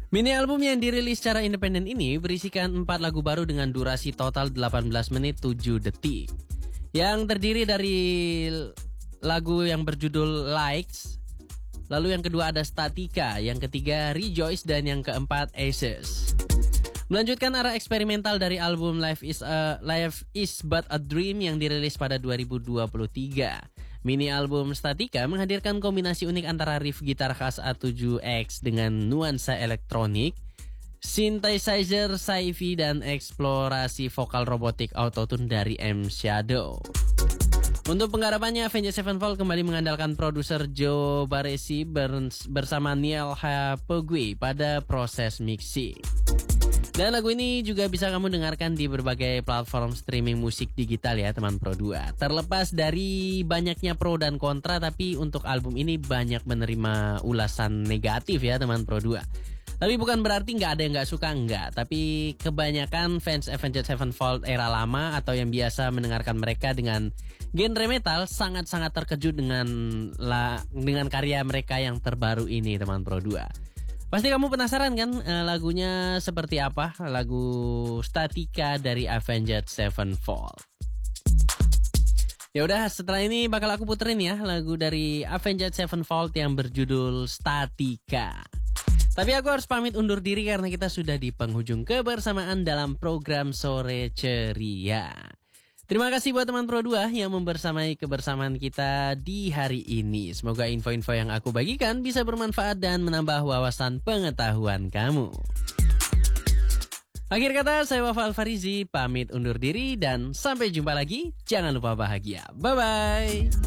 Mini album yang dirilis secara independen ini berisikan 4 lagu baru dengan durasi total 18 menit 7 detik. Yang terdiri dari lagu yang berjudul Likes, lalu yang kedua ada Statika, yang ketiga Rejoice, dan yang keempat Aces. Melanjutkan arah eksperimental dari album Life is But a Dream yang dirilis pada 2023. Mini album Statika menghadirkan kombinasi unik antara riff gitar khas A7X dengan nuansa elektronik, synthesizer, sci-fi, dan eksplorasi vokal robotik autotune dari M Shadow. Untuk penggarapannya, Avenged Sevenfold kembali mengandalkan produser Joe Barresi bersama Neil H. Pogwe pada proses mixing. Dan lagu ini juga bisa kamu dengarkan di berbagai platform streaming musik digital ya teman Pro 2. Terlepas dari banyaknya pro dan kontra, tapi untuk album ini banyak menerima ulasan negatif ya teman Pro 2. Tapi bukan berarti nggak ada yang nggak suka, nggak. Tapi kebanyakan fans Avenged Sevenfold era lama atau yang biasa mendengarkan mereka dengan genre metal sangat-sangat terkejut dengan karya mereka yang terbaru ini teman Pro 2. Pasti kamu penasaran kan lagunya seperti apa? Lagu Statika dari Avenged Sevenfold. Ya udah, setelah ini bakal aku puterin ya lagu dari Avenged Sevenfold yang berjudul Statika. Tapi aku harus pamit undur diri karena kita sudah di penghujung kebersamaan dalam program Sore Ceria. Terima kasih buat teman Pro 2 yang membersamai kebersamaan kita di hari ini. Semoga info-info yang aku bagikan bisa bermanfaat dan menambah wawasan pengetahuan kamu. Akhir kata, saya Wafa Alfarizi, pamit undur diri dan sampai jumpa lagi. Jangan lupa bahagia. Bye-bye.